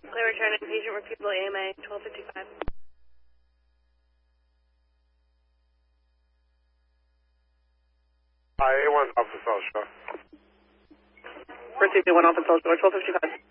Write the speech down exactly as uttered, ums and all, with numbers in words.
Clear return inpatient refusal A M A twelve fifty-five. Uh, A one Alpha South Shore. Received A one Alpha South Shore, twelve fifty-five.